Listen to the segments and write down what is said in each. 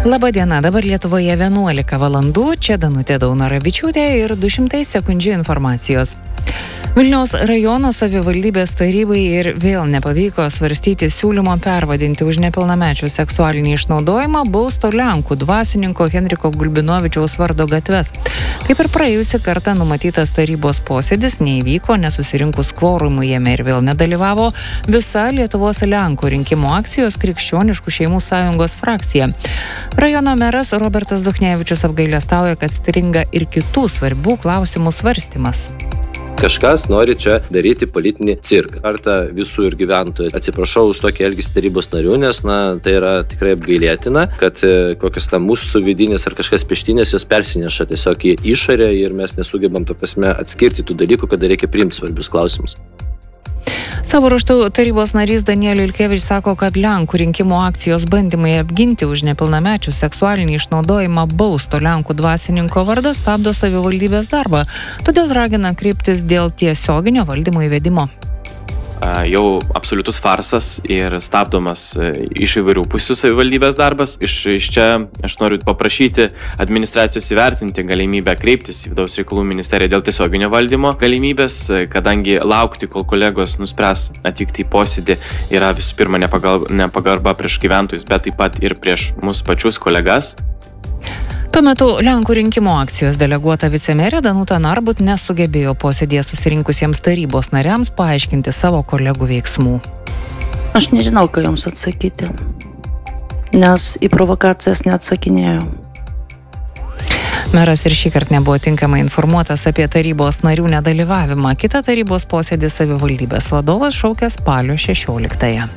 Labadiena, dabar Lietuvoje 11 valandų, čia Danutė Daunoravičiūtė ir 200 sekundžių informacijos. Vilniaus rajono savivaldybės tarybai ir vėl nepavyko svarstyti siūlymo pervadinti už nepilnamečių seksualinį išnaudojimą Bausto Lenkų dvasininko Henriko Gulbinovičiaus vardo gatves. Kaip ir praėjusį kartą numatytas tarybos posėdis neįvyko, nesusirinkus kvorumų jame ir vėl nedalyvavo visa Lietuvos Lenkų rinkimų akcijos Krikščioniškų šeimų sąjungos frakcija. Rajono meras Robertas Duchnevičius apgailestauja, kad stringa ir kitų svarbių klausimų svarstymas. Kažkas nori čia daryti politinį cirką. Kartą visų ir gyventojų atsiprašau už tokį elgesį tarybos narių, nes tai yra tikrai apgailėtina, kad kokios mūsų vidinės ar kažkas peštinės jos persineša tiesiog į išorę ir mes nesugebam atskirti tų dalykų, kada reikia priimti svarbius klausimus. Savo ruožtu tarybos narys Danielius Ilkevičius sako, kad Lenkų rinkimų akcijos bandymai apginti už nepilnamečių seksualinį išnaudojimą Bausto Lenkų dvasininko vardą stabdo savivaldybės darbą, todėl ragina kreiptis dėl tiesioginio valdymo įvedimo. Jau absoliutus farsas ir stabdomas iš įvairių pusių savivaldybės darbas. Iš čia aš noriu paprašyti administracijos įvertinti galimybę kreiptis į Vidaus reikalų ministeriją dėl tiesioginio valdymo galimybės, kadangi laukti, kol kolegos nuspręs atvykti į posėdį, yra visų pirma nepagarba prieš gyventojus, bet taip pat ir prieš mus pačius kolegas. Tuo metu Lenkų rinkimų akcijos deleguota vicemerė Danuta Narbut nesugebėjo posėdėje susirinkusiems tarybos nariams paaiškinti savo kolegų veiksmų. Aš nežinau, ką jums atsakyti, nes į provokacijas neatsakinėjau. Meras ir šįkart nebuvo tinkamai informuotas apie tarybos narių nedalyvavimą. Kita tarybos posėdį savivaldybės vadovas šaukia spalio 16-ąją.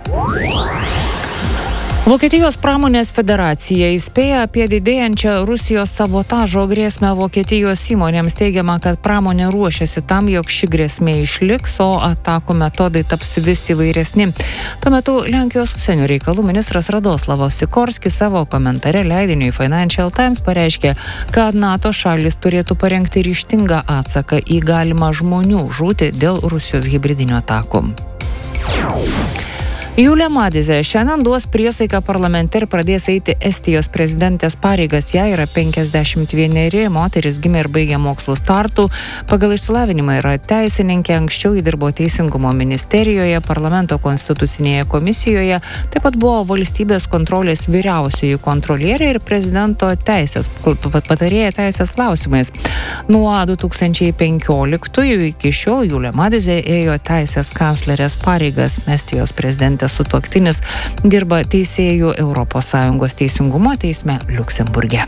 Vokietijos pramonės federacija įspėja apie didėjančią Rusijos sabotažo grėsmę Vokietijos įmonėms. Teigiama, kad pramonė ruošiasi tam, jog ši grėsmė išliks, o atakų metodai taps vis įvairesni. Tuo metu Lenkijos užsienio reikalų ministras Radoslavas Sikorskis savo komentare leidiniui Financial Times pareiškė, kad NATO šalys turėtų parengti ryžtingą atsaką į galimą žmonių žūtį dėl Rusijos hibridinių atakų. Julija Madizė šiandien duos priesaiką parlamente ir pradės eiti Estijos prezidentės pareigas. Jai yra 51, moteris gimė ir baigė mokslus Tartu. Pagal išsilavinimą yra teisininkė, anksčiau įdirbo Teisingumo ministerijoje, parlamento konstitucinėje komisijoje, taip pat buvo valstybės kontrolės vyriausioji kontrolierė ir prezidento patarėja teisės klausimais. Nuo 2015 iki šiol Julija Madizė ėjo teisės kanclerės pareigas. Estijos prezidentės sutuoktinis dirba teisėjų ES teisingumo teisme Liuksemburge.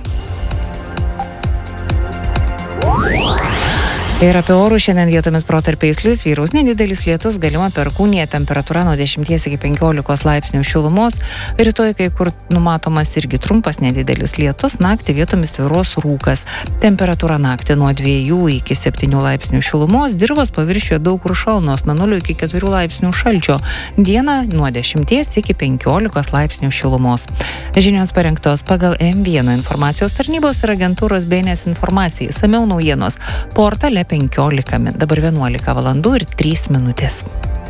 Ir apie orų šiandien vietomis protarpiais lis, vyraus nedidelis lietus, galima perkūnija, temperatūra nuo 10 iki 15 laipsnių šilumos. Rytoj kai kur numatomas irgi trumpas nedidelis lietus, naktį vietomis tvyros rūkas. Temperatūra naktį nuo 2 iki 7 laipsnių šilumos, dirvos paviršiuje daug kur šalnos nuo 0 iki 4 laipsnių šalčio. Dieną nuo 10 iki 15 laipsnių šilumos. Žinios parengtos pagal M1 informacijos tarnybos ir agentūros BNS informacijai. Samiau naujienos portale 15 min. Dabar 11 valandų ir 3 minutės.